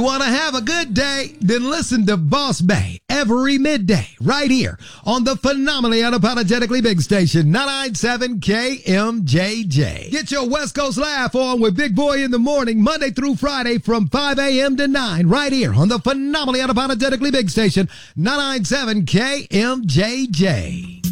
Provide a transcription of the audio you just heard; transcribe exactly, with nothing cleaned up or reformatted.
want to have a good day? Then listen to Boss Bay every midday right here on the phenomenally unapologetically big station, nine ninety-seven K M J J. Get your West Coast laugh on with Big Boy in the morning, Monday through Friday from five a.m. to nine right here on the phenomenally unapologetically big station, nine ninety-seven K M J J.